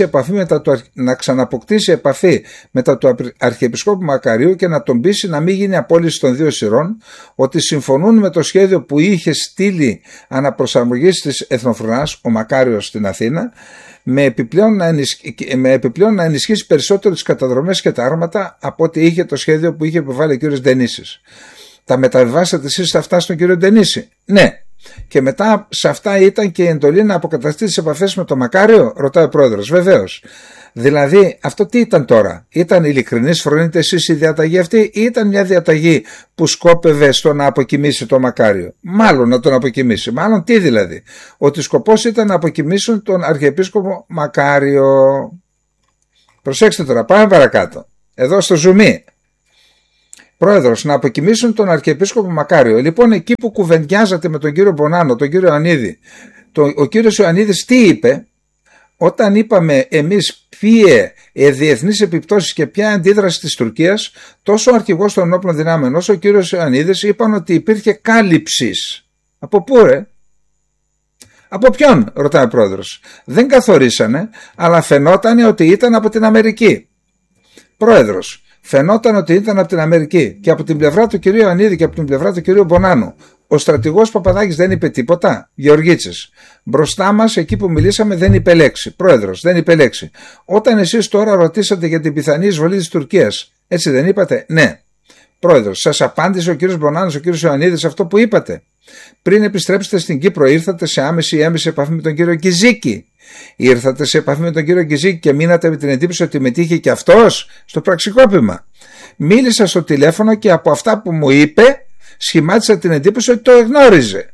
επαφή μετά του Αρχιεπισκόπου Μακαρίου και να τον πείσει να μην γίνει απόλυση των 2 σειρών, ότι συμφωνούν με το σχέδιο που είχε στείλει αναπροσαρμογής της Εθνοφρονάς ο Μακάριος στην Αθήνα, με επιπλέον να ενισχύσει περισσότερο τις καταδρομές και τα άρματα από ό,τι είχε το σχέδιο που είχε επιβάλει ο κ. Ντενίσης. Τα μεταβιβάσατε εσείς αυτά στον κύριο Ντενίση? Ναι. Και μετά σε αυτά ήταν και η εντολή να αποκαταστήσει τις επαφές με το Μακάριο? Ρωτάει ο πρόεδρος. Βεβαίως. Δηλαδή αυτό τι ήταν τώρα? Ήταν ειλικρινής, φρονείτε εσείς, η διαταγή αυτή, ή ήταν μια διαταγή που σκόπευε στο να αποκοιμήσει το Μακάριο? Μάλλον να τον αποκοιμήσει. Μάλλον τι δηλαδή? Ότι σκοπός ήταν να αποκοιμήσουν τον Αρχιεπίσκοπο Μακάριο. Προσέξτε τώρα, πάμε παρακάτω. Εδώ στο ζουμί. Πρόεδρος, να αποκοιμήσουν τον Αρχιεπίσκοπο Μακάριο. Λοιπόν, εκεί που κουβεντιάζατε με τον κύριο Μπονάνο, τον κύριο Ιωαννίδη, ο κύριος Ιωαννίδης τι είπε? Όταν είπαμε εμείς ποιε διεθνείς επιπτώσεις και ποια αντίδραση της Τουρκίας, τόσο ο αρχηγός των ενόπλων δυνάμεων όσο ο κύριος Ιωαννίδης είπαν ότι υπήρχε κάλυψης. Από πού ρε? Από ποιον, ρωτάει ο πρόεδρος. Δεν καθορίσανε, αλλά φαινόταν ότι ήταν από την Αμερική. Πρόεδρος, φαινόταν ότι ήταν από την Αμερική και από την πλευρά του κυρίου Ιωαννίδη και από την πλευρά του κυρίου Μπονάνου. Ο στρατηγός Παπαδάκης δεν είπε τίποτα. Γεωργίτσης. Μπροστά μας, εκεί που μιλήσαμε, δεν είπε λέξη. Πρόεδρος, δεν είπε λέξη. Όταν εσείς τώρα ρωτήσατε για την πιθανή εισβολή της Τουρκίας, έτσι δεν είπατε? Ναι. Πρόεδρος, σας απάντησε ο κύριος Μπονάνος, ο κύριος Ιωαννίδης αυτό που είπατε? Πριν επιστρέψετε στην Κύπρο, ήρθατε σε άμεση ή έμεση επαφή με τον κύριο Κιζίκη? Ήρθατε σε επαφή με τον κύριο Κιζίκη και μείνατε με την εντύπωση ότι μετήχε και αυτός στο πραξικόπημα? Μίλησα στο τηλέφωνο και από αυτά που μου είπε σχημάτισα την εντύπωση ότι το εγνώριζε.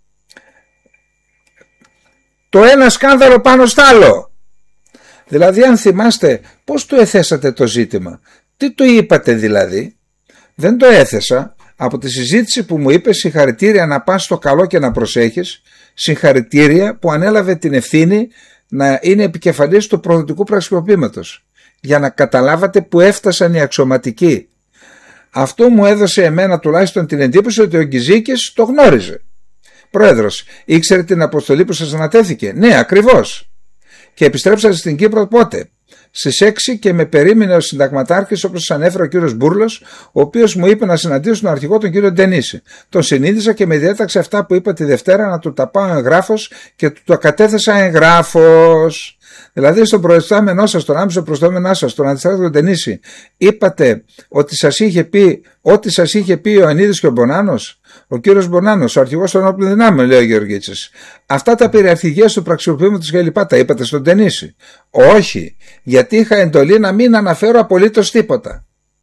Το ένα σκάνδαλο πάνω στο άλλο. Δηλαδή, αν θυμάστε, πώς του έθεσατε το ζήτημα? Τι του είπατε δηλαδή? Δεν το έθεσα. Από τη συζήτηση που μου είπε, συγχαρητήρια να πας στο καλό και να προσέχεις, συγχαρητήρια που ανέλαβε την ευθύνη να είναι επικεφαλής του προδοτικού πραξικοπήματος, για να καταλάβατε που έφτασαν οι αξιωματικοί. Αυτό μου έδωσε εμένα τουλάχιστον την εντύπωση ότι ο Γκυζίκης το γνώριζε. Πρόεδρος, ήξερε την αποστολή που σας ανατέθηκε? Ναι, ακριβώς. Και επιστρέψατε στην Κύπρο πότε? Στις 6 και με περίμενε ο συνταγματάρχης, όπως σας ανέφερε ο κύριος Μπούρλος, ο οποίος μου είπε να συναντήσω τον αρχηγό τον κύριο Ντενίση. Τον συνείδησα και με διέταξε αυτά που είπα τη Δευτέρα να του τα πάω εγγράφος και του τα κατέθεσα εγγράφος. Δηλαδή στον προϊστάμενό σας, τον άμεσο προϊστάμενό σας, τον αντιστράτηγο Ντενίση, είπατε ότι σας είχε πει ό,τι σας είχε πει ο Ιωαννίδης και ο Μπονάνος? Ο κύριος Μπονάνος, ο αρχηγός των όπλων δυνάμεων, λέει ο Γεωργίτσης. Αυτά τα περί αρχηγίας του πραξικοπήματος και λοιπά τα είπατε στον Ντενίση? Όχι, γιατί είχα εντολή να μην αναφέρω απολύτως τίποτα.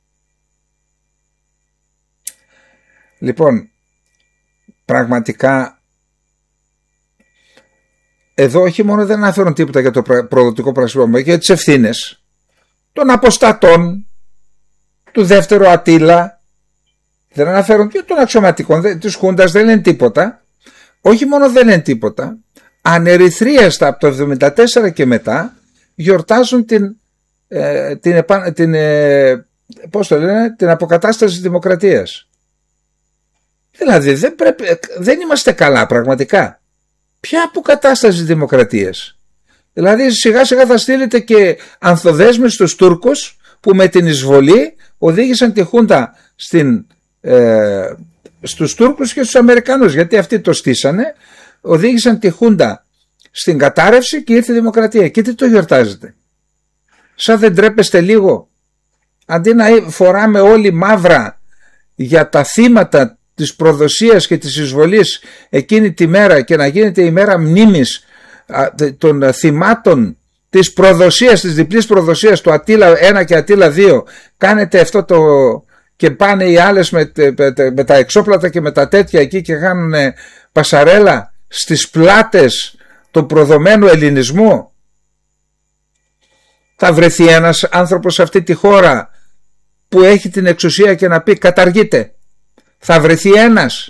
Λοιπόν, πραγματικά εδώ όχι μόνο δεν αναφέρουν τίποτα για το προδοτικό πραξικόπημα, και για τις ευθύνες των αποστατών, του δεύτερου Ατήλα. Δεν αναφέρουν και των αξιωματικών της Χούντας, δεν λένε τίποτα. Όχι μόνο δεν λένε τίποτα, ανερυθρίαστα από το 1974 και μετά γιορτάζουν την αποκατάσταση της δημοκρατίας. Δηλαδή δεν είμαστε καλά πραγματικά. Ποια αποκατάσταση της δημοκρατίας? Δηλαδή σιγά σιγά θα στείλετε και ανθοδέσμες στους Τούρκους που με την εισβολή οδήγησαν τη Χούντα στους Τούρκους και στους Αμερικανούς, γιατί αυτοί το στήσανε, οδήγησαν τη Χούντα στην κατάρρευση και ήρθε η δημοκρατία. Και τι το γιορτάζετε? Σαν δεν τρέπεστε λίγο? Αντί να φοράμε όλοι μαύρα για τα θύματα της προδοσίας και της εισβολής εκείνη τη μέρα και να γίνεται η μέρα μνήμης των θυμάτων της προδοσίας, της διπλής προδοσίας του Ατήλα 1 και Ατήλα 2, κάνετε αυτό το... και πάνε οι άλλες με τα εξώπλατα και με τα τέτοια εκεί και κάνουν πασαρέλα στις πλάτες του προδομένου ελληνισμού. Θα βρεθεί ένας άνθρωπος σε αυτή τη χώρα που έχει την εξουσία και να πει καταργείτε? Θα βρεθεί ένας?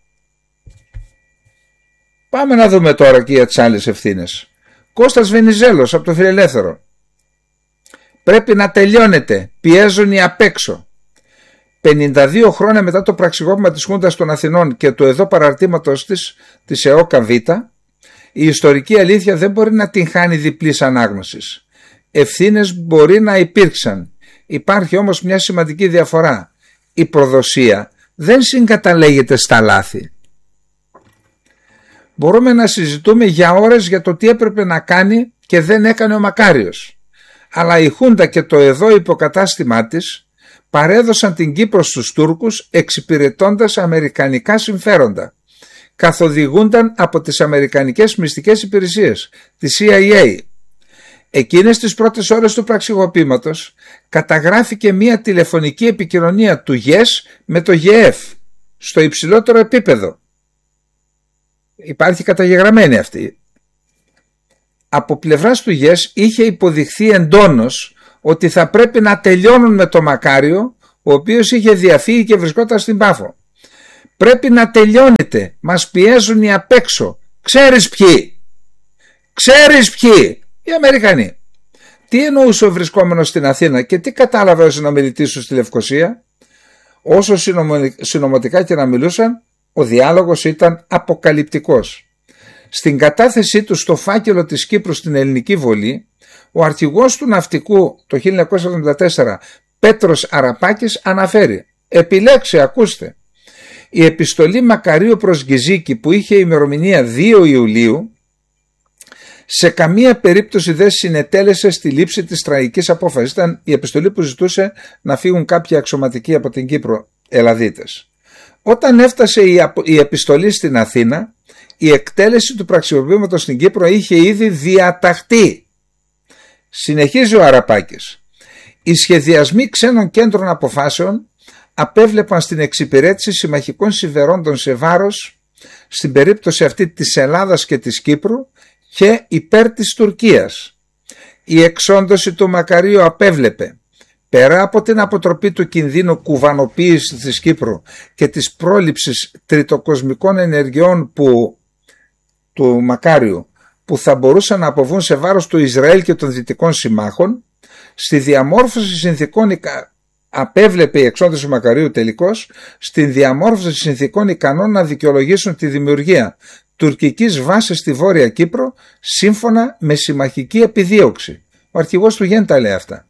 Πάμε να δούμε τώρα και για τις άλλες ευθύνες. Κώστας Βενιζέλος από το Φιλελεύθερο. Πρέπει να τελειώνετε, πιέζουν οι απ' έξω. 52 χρόνια μετά το πραξικόπημα της Χούντας των Αθηνών και του εδώ παραρτήματος της ΕΟΚΑ Β, η ιστορική αλήθεια δεν μπορεί να την χάνει διπλής ανάγνωσης. Ευθύνες μπορεί να υπήρξαν. Υπάρχει όμως μια σημαντική διαφορά. Η προδοσία δεν συγκαταλέγεται στα λάθη. Μπορούμε να συζητούμε για ώρες για το τι έπρεπε να κάνει και δεν έκανε ο Μακάριος. Αλλά η Χούντα και το εδώ υποκατάστημά της παρέδωσαν την Κύπρο στους Τούρκους εξυπηρετώντας αμερικανικά συμφέροντα. Καθοδηγούνταν από τις αμερικανικές μυστικές υπηρεσίες, τη CIA. Εκείνες τις πρώτες ώρες του πραξικοπήματος καταγράφηκε μια τηλεφωνική επικοινωνία του ΓΕΣ με το ΓΕΕΦ στο υψηλότερο επίπεδο. Υπάρχει καταγεγραμμένη αυτή. Από πλευράς του ΓΕΣ είχε υποδειχθεί εντόνως ότι θα πρέπει να τελειώνουν με το Μακάριο, ο οποίος είχε διαφύγει και βρισκόταν στην Πάφο. Πρέπει να τελειώνετε, μας πιέζουν οι απ' έξω. Ξέρεις ποιοι? Ξέρεις ποιοι? Οι Αμερικανοί. Τι εννοούσε ο βρισκόμενος στην Αθήνα και τι κατάλαβε ο συνομιλητής σου στη Λευκοσία? Όσο συνωμοτικά και να μιλούσαν, ο διάλογος ήταν αποκαλυπτικός. Στην κατάθεσή του στο φάκελο της Κύπρου στην Ελληνική Βολή, ο αρχηγός του ναυτικού το 1974, Πέτρος Αραπάκης, αναφέρει, επιλέξε, ακούστε, η επιστολή Μακαρίου προς Γκυζίκη που είχε ημερομηνία 2 Ιουλίου σε καμία περίπτωση δεν συνετέλεσε στη λήψη της τραγικής απόφασης. Ήταν η επιστολή που ζητούσε να φύγουν κάποιοι αξιωματικοί από την Κύπρο, Ελλαδίτες. Όταν έφτασε η επιστολή στην Αθήνα, η εκτέλεση του πραξικοπήματος στην Κύπρο είχε ήδη διαταχθεί. Συνεχίζει ο Αραπάκης. Οι σχεδιασμοί ξένων κέντρων αποφάσεων απέβλεπαν στην εξυπηρέτηση συμμαχικών συμφερόντων σε βάρος, στην περίπτωση αυτή της Ελλάδας και της Κύπρου, και υπέρ της Τουρκίας. Η εξόντωση του Μακαρίου απέβλεπε, πέρα από την αποτροπή του κινδύνου κουβανοποίησης της Κύπρου και της πρόληψης τριτοκοσμικών ενεργειών του Μακάριου που θα μπορούσαν να αποβούν σε βάρος του Ισραήλ και των δυτικών συμμάχων, στη διαμόρφωση συνθηκών απέβλεπε η εξόντωση του Μακαρίου τελικώς στην διαμόρφωση συνθηκών ικανών να δικαιολογήσουν τη δημιουργία τουρκικής βάσης στη Βόρεια Κύπρο σύμφωνα με συμμαχική επιδίωξη. Ο αρχηγός του Γεν τα λέει αυτά.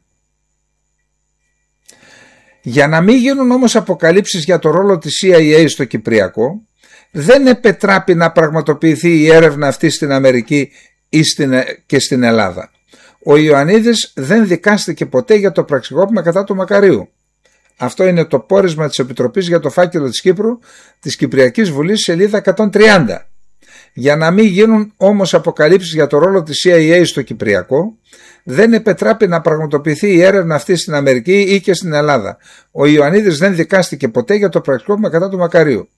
Για να μην γίνουν όμως αποκαλύψεις για το ρόλο της CIA στο Κυπριακό, δεν επετράπει να πραγματοποιηθεί η έρευνα αυτή στην Αμερική και στην Ελλάδα. Ο Ιωαννίδης δεν δικάστηκε ποτέ για το πραξικόπημα κατά του Μακαρίου. Αυτό είναι το πόρισμα της Επιτροπής για το φάκελο της Κύπρου της Κυπριακής Βουλής, σελίδα 130. Για να μην γίνουν όμως αποκαλύψεις για το ρόλο της CIA στο Κυπριακό, δεν επετράπει να πραγματοποιηθεί η έρευνα αυτή στην Αμερική ή και στην Ελλάδα. Ο Ιωαννίδης δεν δικάστηκε ποτέ για το πραξικόπημα κατά του Μακαρίου.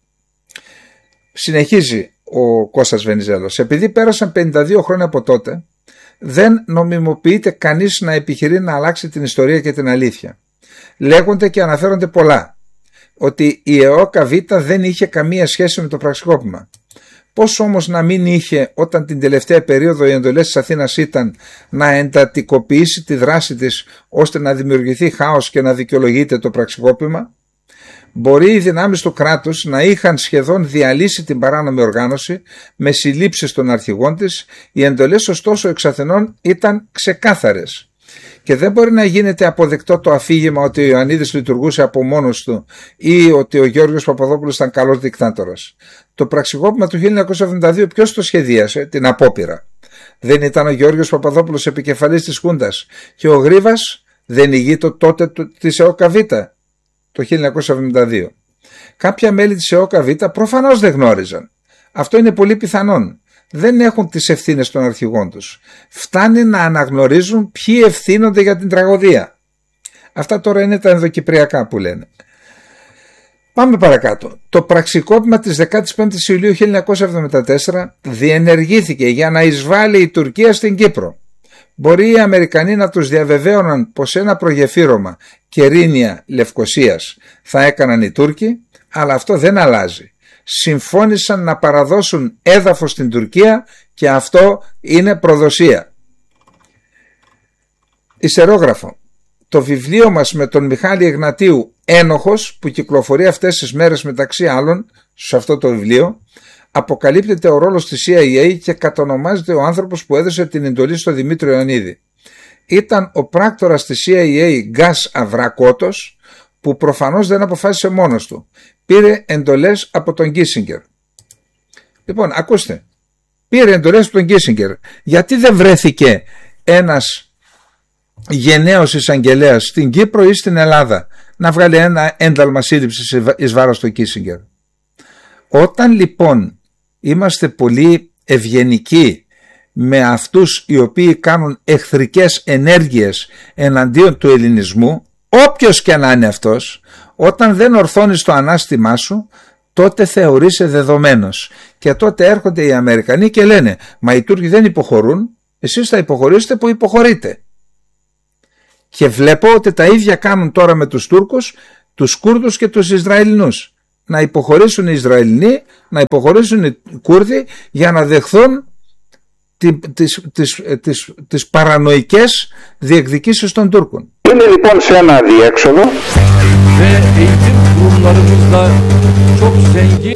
Συνεχίζει ο Κώστας Βενιζέλος. Επειδή πέρασαν 52 χρόνια από τότε, δεν νομιμοποιείται κανείς να επιχειρεί να αλλάξει την ιστορία και την αλήθεια. Λέγονται και αναφέρονται πολλά. Ότι η ΕΟΚΑ Β δεν είχε καμία σχέση με το πραξικόπημα. Πώς όμως να μην είχε όταν την τελευταία περίοδο οι εντολές της Αθήνας ήταν να εντατικοποιήσει τη δράση της ώστε να δημιουργηθεί χάος και να δικαιολογείται το πραξικόπημα? Μπορεί οι δυνάμεις του κράτους να είχαν σχεδόν διαλύσει την παράνομη οργάνωση με συλλήψεις των αρχηγών της, οι εντολές ωστόσο εξ Αθηνών ήταν ξεκάθαρες. Και δεν μπορεί να γίνεται αποδεκτό το αφήγημα ότι ο Ιωαννίδης λειτουργούσε από μόνος του ή ότι ο Γιώργος Παπαδόπουλος ήταν καλός δικτάτορας. Το πραξικόπημα του 1972 ποιος το σχεδίασε, την απόπειρα? Δεν ήταν ο Γιώργος Παπαδόπουλος επικεφαλής της Χούντας και ο Γρίβας δεν ηγείτο τότε της ΕΟΚΑ Β το 1972. Κάποια μέλη της ΕΟΚΑ Β προφανώς δεν γνώριζαν. Αυτό είναι πολύ πιθανόν. Δεν έχουν τις ευθύνες των αρχηγών τους. Φτάνει να αναγνωρίζουν ποιοι ευθύνονται για την τραγωδία. Αυτά τώρα είναι τα ενδοκυπριακά που λένε. Πάμε παρακάτω. Το πραξικόπημα της 15ης Ιουλίου 1974 διενεργήθηκε για να εισβάλλει η Τουρκία στην Κύπρο. Μπορεί οι Αμερικανοί να τους διαβεβαίωναν πως ένα προγεφύρωμα Κερίνια Λευκοσίας θα έκαναν οι Τούρκοι, αλλά αυτό δεν αλλάζει. Συμφώνησαν να παραδώσουν έδαφος στην Τουρκία και αυτό είναι προδοσία. Ιστερόγραφο. Το βιβλίο μας με τον Μιχάλη Εγνατίου «Ένοχος» που κυκλοφορεί αυτές τις μέρες μεταξύ άλλων σε αυτό το βιβλίο, αποκαλύπτεται ο ρόλος της CIA και κατονομάζεται ο άνθρωπος που έδωσε την εντολή στο Δημήτριο Ιωαννίδη. Ήταν ο πράκτορας της CIA Γκάς Αβρακότος, που προφανώς δεν αποφάσισε μόνος του. Πήρε εντολές από τον Κίσινγκερ. Λοιπόν, ακούστε. Πήρε εντολές από τον Κίσινγκερ. Γιατί δεν βρέθηκε ένας γενναίος εισαγγελέας στην Κύπρο ή στην Ελλάδα να βγάλει ένα ένταλμα σύλληψης εις βάρος του Κίσινγκερ? Όταν λοιπόν είμαστε πολύ ευγενικοί με αυτούς οι οποίοι κάνουν εχθρικές ενέργειες εναντίον του ελληνισμού, όποιος και να είναι αυτός, όταν δεν ορθώνεις το ανάστημά σου, τότε θεωρείσαι δεδομένος. Και τότε έρχονται οι Αμερικανοί και λένε, μα οι Τούρκοι δεν υποχωρούν, εσείς θα υποχωρήσετε που υποχωρείτε. Και βλέπω ότι τα ίδια κάνουν τώρα με τους Τούρκους, τους Κούρδους και τους Ισραηλινούς. Να υποχωρήσουν οι Ισραηλινοί, να υποχωρήσουν οι Κούρδοι για να δεχθούν τις παρανοϊκές διεκδικήσεις των Τούρκων. Είναι λοιπόν σε ένα αδιέξοδο. ve eğitim kurumlarımızda çok zengin.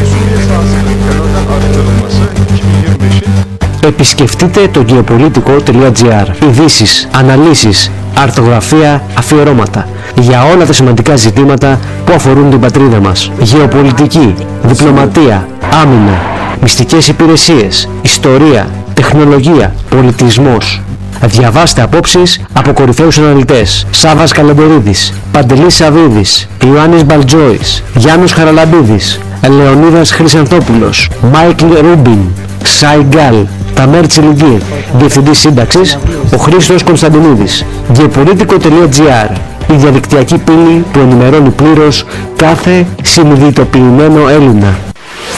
Επισκεφτείτε το geopolitico.gr. Ειδήσεις, αναλύσεις, αρτογραφία, αφιερώματα για όλα τα σημαντικά ζητήματα που αφορούν την πατρίδα μας. Γεωπολιτική, διπλωματία, άμυνα, μυστικές υπηρεσίες, ιστορία, τεχνολογία, πολιτισμός. Διαβάστε απόψεις από κορυφαίους αναλυτές: Σάββας Καλεντερίδης, Παντελής Σαββίδης, Ιωάννης Μπαλτζόης, Γιάννος Χαραλαμπίδης, Λεωνίδας Χρυσανθόπουλος, Μάικλ Ρούμπιν, Σάι Γκάλ, Ταμέρ Τσιλιγκή, Διευθυντής Σύνταξης, ο Χρήστος Κωνσταντινίδης. Geopolitico.gr, η διαδικτυακή πύλη που ενημερώνει πλήρως κάθε συνειδητοποιημένο Έλληνα.